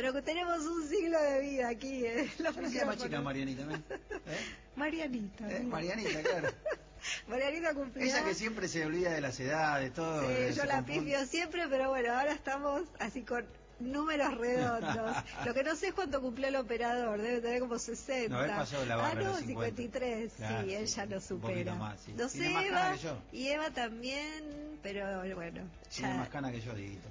pero que tenemos un siglo de vida aquí. ¿Cómo se llama chica Marianita? Marianita. Marianita, claro. Marianita cumplió. Ella que siempre se olvida de las edades, todo. Sí, yo la pifio siempre, pero bueno, ahora estamos así con números redondos. Lo que no sé es cuánto cumplió el operador, debe tener como 60. No, él pasó la barra. Ah, no, 53. Claro, sí, él ya lo supera. Un poquito más, sí. No sé, Tiene más cana que yo. Y Eva también, pero bueno. Tiene más cana que yo, Dieguito.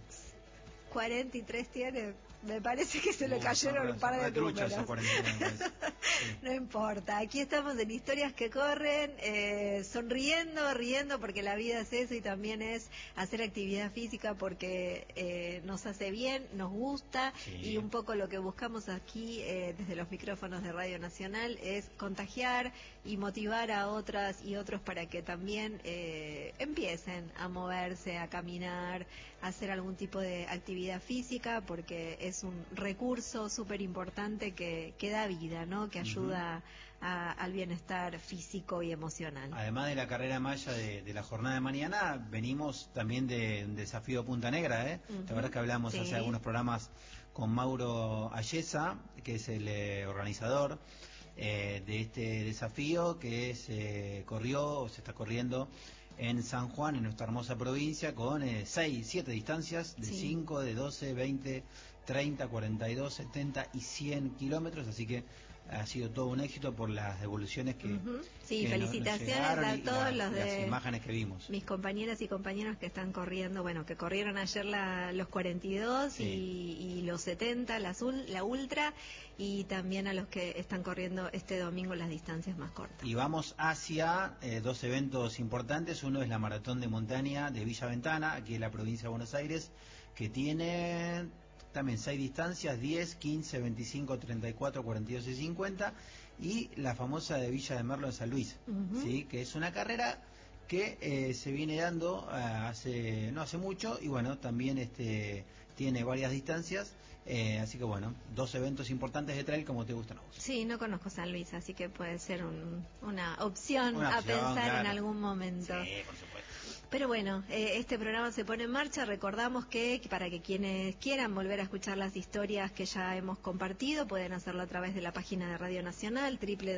43 tiene, me parece que se le cayeron un par de números. Esos 43, sí. No importa, aquí estamos en Historias que Corren, sonriendo, riendo, porque la vida es eso y también es hacer actividad física porque nos hace bien, nos gusta, sí. Y un poco lo que buscamos aquí desde los micrófonos de Radio Nacional es contagiar y motivar a otras y otros para que también empiecen a moverse, a caminar, a hacer algún tipo de actividad física, porque es un recurso súper importante que da vida, ¿no? Que ayuda al bienestar físico y emocional. Además de la carrera maya de la jornada de mañana, venimos también de un desafío Punta Negra, ¿eh? La verdad es que hablamos hace algunos programas con Mauro Ayesa, que es el organizador de este desafío que se está corriendo en San Juan, en nuestra hermosa provincia, con 7 distancias de 5, de 12, 20, 30, 42, 70 y 100 kilómetros, así que ha sido todo un éxito por las devoluciones que sí, que felicitaciones nos a todos los de las imágenes que vimos. Mis compañeras y compañeros que están corriendo, bueno, que corrieron ayer los 42 y los 70, la ultra, y también a los que están corriendo este domingo las distancias más cortas. Y vamos hacia 2 eventos importantes. Uno es la maratón de montaña de Villa Ventana, aquí en la provincia de Buenos Aires, que tiene también 6 distancias, 10, 15, 25, 34, 42 y 50, y la famosa de Villa de Merlo en San Luis, ¿sí? Que es una carrera que se viene dando no hace mucho, y bueno, también tiene varias distancias, así que bueno, 2 eventos importantes de trail como te gustan a vos. Sí, no conozco San Luis, así que puede ser una opción a pensar en algún momento. Sí, por supuesto. Pero bueno, este programa se pone en marcha. Recordamos que para que quienes quieran volver a escuchar las historias que ya hemos compartido, pueden hacerlo a través de la página de Radio Nacional,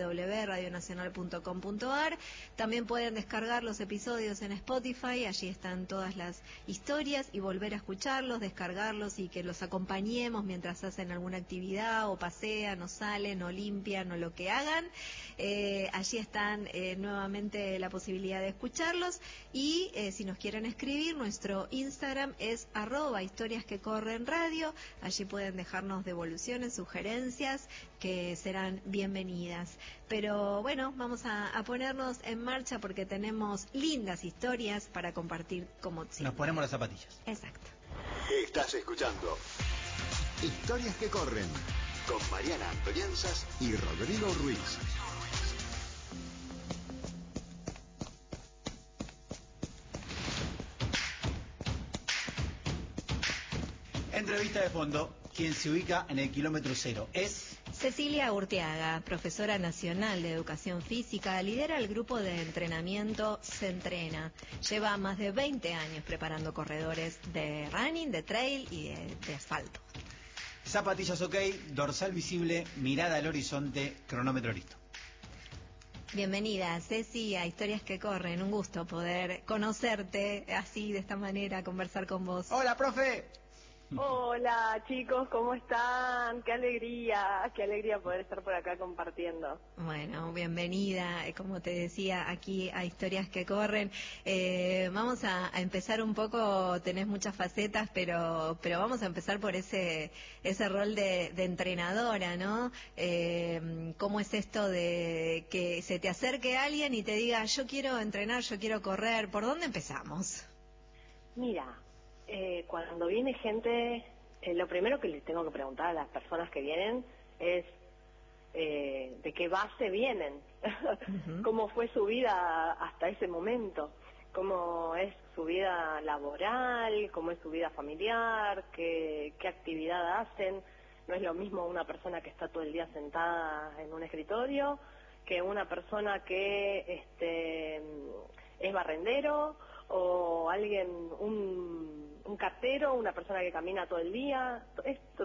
www.radionacional.com.ar. También pueden descargar los episodios en Spotify, allí están todas las historias, y volver a escucharlos, descargarlos y que los acompañemos mientras hacen alguna actividad o pasean o salen o limpian o lo que hagan. Allí están nuevamente la posibilidad de escucharlos, y si nos quieren escribir, nuestro Instagram es @historiasquecorrenradio. Allí pueden dejarnos devoluciones, sugerencias, que serán bienvenidas. Pero bueno, vamos a ponernos en marcha porque tenemos lindas historias para compartir como siempre. Nos ponemos las zapatillas. Exacto. Estás escuchando Historias que Corren con Mariana Antonianzas y Rodrigo Ruiz. Entrevista de fondo. Quien se ubica en el kilómetro 0 es Cecilia Urteaga, profesora nacional de educación física, lidera el grupo de entrenamiento Se Entrena. Lleva más de 20 años preparando corredores de running, de trail y de asfalto. Zapatillas ok, dorsal visible, mirada al horizonte, cronómetro listo. Bienvenida, Ceci, a Historias que Corren. Un gusto poder conocerte así, de esta manera, conversar con vos. ¡Hola, profe! Hola chicos, ¿cómo están? Qué alegría poder estar por acá compartiendo. Bueno, bienvenida, como te decía, aquí a Historias que Corren. Vamos a empezar un poco, tenés muchas facetas, pero vamos a empezar por ese rol de entrenadora, ¿no? ¿Cómo es esto de que se te acerque alguien y te diga, yo quiero entrenar, yo quiero correr? ¿Por dónde empezamos? Mira, cuando viene gente, lo primero que les tengo que preguntar a las personas que vienen es de qué base vienen, cómo fue su vida hasta ese momento, cómo es su vida laboral, cómo es su vida familiar, qué actividad hacen. No es lo mismo una persona que está todo el día sentada en un escritorio que una persona que es barrendero, o alguien, un cartero, una persona que camina todo el día. Es